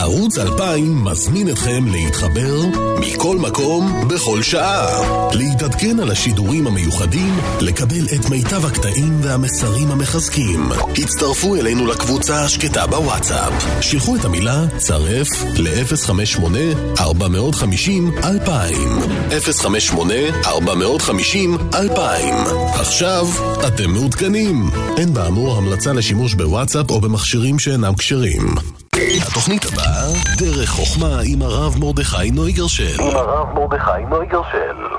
ערוץ 2000 מזמין אתכם להתחבר מכל מקום בכל שעה, להתעדכן על השידורים המיוחדים, לקבל את מיטב הקטעים והמסרים המחזקים. הצטרפו אלינו לקבוצה השקטה בוואטסאפ. שלחו את המילה צרף ל-058-450-2000 058-450-2000. עכשיו אתם מעודכנים. אין באמור המלצה לשימוש בוואטסאפ או במכשירים שאינם כשרים. התוכנית הבאה, דרך חוכמה עם הרב מרדכי נויגרשל.